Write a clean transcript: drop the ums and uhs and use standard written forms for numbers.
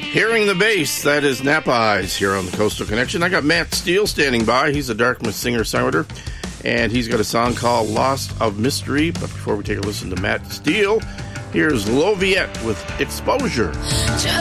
Hearing the bass, that is Napa Eyes here on the Coastal Connection. I got Matt Steele standing by. He's a Dartmouth singer-songwriter, and he's got a song called Lost of Mystery. But before we take a listen to Matt Steele, here's Loviette with Exposure.